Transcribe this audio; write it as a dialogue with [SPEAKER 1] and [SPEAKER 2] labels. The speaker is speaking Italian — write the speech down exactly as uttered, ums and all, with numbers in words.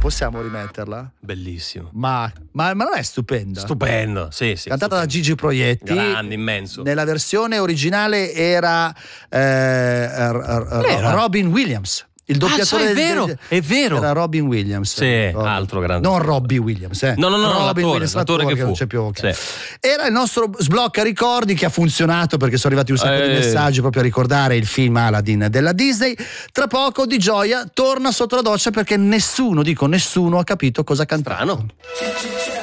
[SPEAKER 1] possiamo rimetterla?
[SPEAKER 2] Bellissimo.
[SPEAKER 1] Ma, ma, ma non è stupenda?
[SPEAKER 2] Stupendo, sì, sì.
[SPEAKER 1] Cantata
[SPEAKER 2] stupendo.
[SPEAKER 1] da Gigi Proietti.
[SPEAKER 2] Grande, immenso.
[SPEAKER 1] Nella versione originale era, eh, r- r-
[SPEAKER 2] era?
[SPEAKER 1] Robin Williams. Il doppiatore
[SPEAKER 2] ah, è
[SPEAKER 1] del-
[SPEAKER 2] vero,
[SPEAKER 1] del-
[SPEAKER 2] è vero.
[SPEAKER 1] Era Robin Williams.
[SPEAKER 2] Sì,
[SPEAKER 1] Robin.
[SPEAKER 2] altro grande.
[SPEAKER 1] Non Robbie Williams, eh.
[SPEAKER 2] No, no, no,
[SPEAKER 1] Robin
[SPEAKER 2] l'attore,
[SPEAKER 1] Williams,
[SPEAKER 2] l'attore che fu.
[SPEAKER 1] non c'è più. Okay.
[SPEAKER 2] Sì.
[SPEAKER 1] Era il nostro sblocca ricordi che ha funzionato perché sono arrivati un sacco
[SPEAKER 2] Eh.
[SPEAKER 1] di messaggi proprio a ricordare il film Aladdin della Disney. Tra poco Di Gioia torna sotto la doccia perché nessuno, dico nessuno, ha capito cosa cantava.
[SPEAKER 2] Strano.